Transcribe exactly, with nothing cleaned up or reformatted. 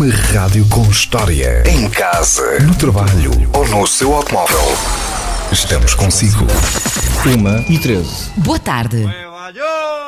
Uma rádio com história. Em casa, no trabalho ou no seu automóvel. Estamos consigo. Uma e treze. Boa tarde.